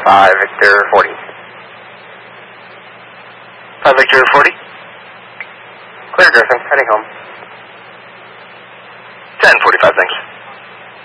5 Victor 40. 5 Victor 40. Clear, Griffin. Heading home. 10:45, thanks.